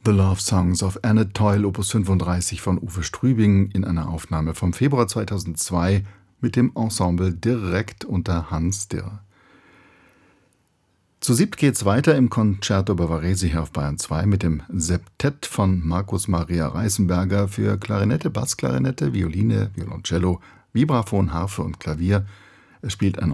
The Love Songs of Annette Toil, Opus 35 von Uwe Strübing in einer Aufnahme vom Februar 2002 mit dem Ensemble direkt unter Hans Dirr. Zu siebt geht's weiter im Concerto Bavarese hier auf Bayern 2 mit dem Septett von Markus Maria Reißenberger für Klarinette, Bassklarinette, Violine, Violoncello, Vibraphon, Harfe und Klavier. Es spielt ein